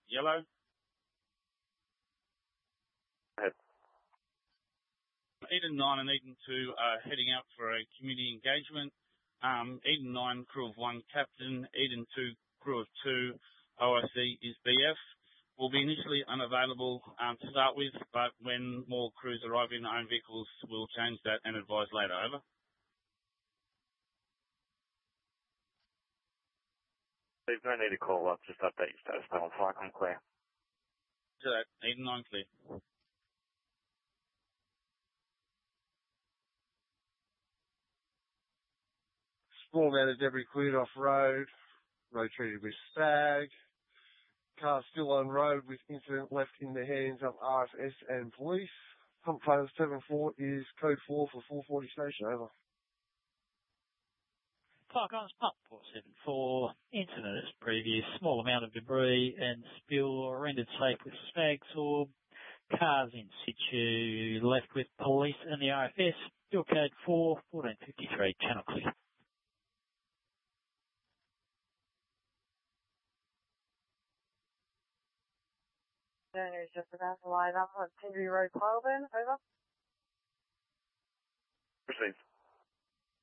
yellow. Ahead. Eden 9 and Eden 2 are heading out for a community engagement. Eden 9, crew of 1, captain. Eden 2, crew of 2, OIC is BF. Will be initially unavailable to start with, but when more crews arrive in own vehicles, we'll change that and advise later. Over. There's no need to call up, just update your status panel. Flight on clear. To that, Eden 9 clear. Small amount of debris cleared off road. Road treated with SAG. Car still on road with incident left in the hands of RFS and police. Pump failure 74 is code 4 for 440 station. Over. Clark Arms Pump 474. Incident as previous. Small amount of debris and spill rendered safe with SAG sorb. Cars in situ left with police and the RFS. Bill code 4, 1453. Channel clear. News just about to line up on Tinbury Road, Quailburn. Over. Proceed.